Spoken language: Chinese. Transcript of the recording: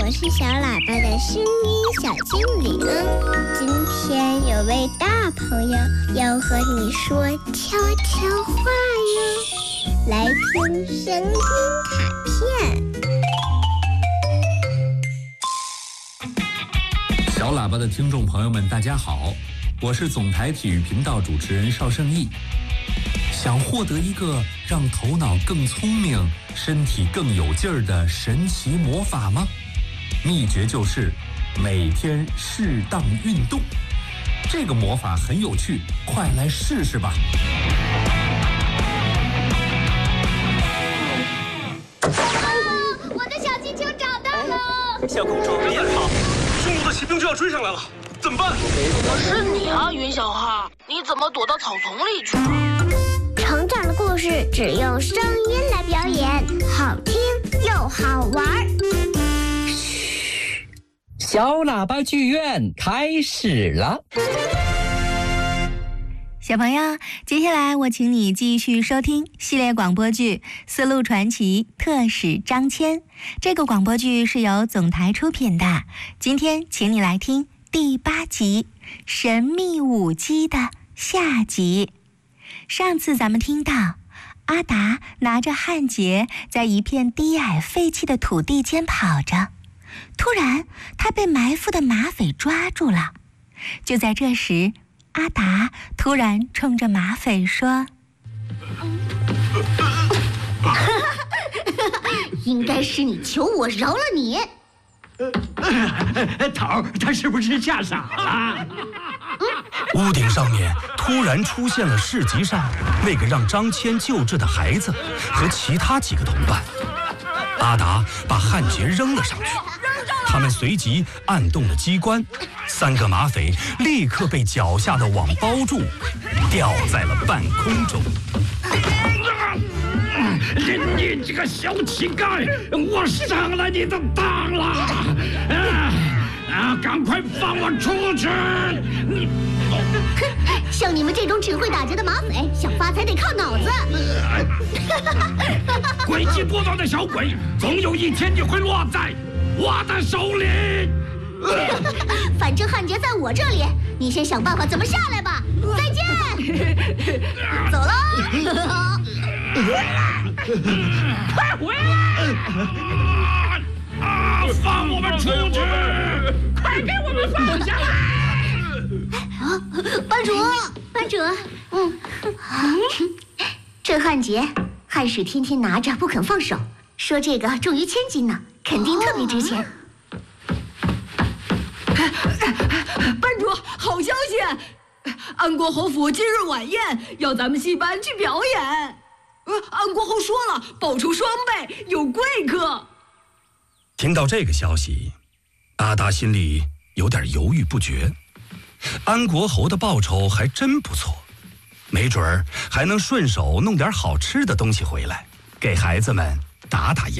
是小喇叭的声音小精灵。今天有位大朋友要和你说悄悄话哟，来听声音卡片。 小喇叭的听众朋友们，大家好，我是总台体育频道主持人邵胜义。想获得一个让头脑更聪明、身体更有劲儿的神奇魔法吗？秘诀就是每天适当运动。这个魔法很有趣，快来试试吧！ 我的小金球找到了！ 小公主别跑，匈奴的骑兵就要追上来了，怎么办？ 我是你啊，云小哈，你怎么躲到草丛里去了？ 成长的故事只用声音来表演，好听又好玩。 嘘，小喇叭剧院开始了。 小朋友，接下来我请你继续收听系列广播剧《丝路传奇》特使张骞。这个广播剧是由总台出品的。今天请你来听第8集《神秘舞姬》的下集。上次咱们听到阿达拿着焊结在一片低矮废弃的土地间跑着，突然他被埋伏的马匪抓住了。就在这时，阿达突然冲着马匪说： 应该是你求我饶了你。 头儿，他是不是吓傻了？ 屋顶上面突然出现了市集上那个让张骞救治的孩子和其他几个同伴。阿达把焊结扔了上去，他们随即按动了机关，3个马匪立刻被脚下的网包住，吊在了半空中。 你这个小乞丐，我上了你的当了！赶快放我出去！你， 像你们这种只会打劫的马匪，想发财得靠脑子。 诡计多端的小鬼，总有一天你会落在我的手里。 反正焊结在我这里，你先想办法怎么下来吧。再见，走了。 快回来！放我们出去！快给我们放下来！ 班主，这焊结，汉使天天拿着不肯放手，说这个重于千斤呢，肯定特别值钱。 班主，好消息！安国侯府今日晚宴，要咱们戏班去表演。安国侯说了，报酬双倍，有贵客。 听到这个消息，阿达心里有点犹豫不决。安国侯的报酬还真不错，没准儿还能顺手弄点好吃的东西回来，给孩子们打打牙。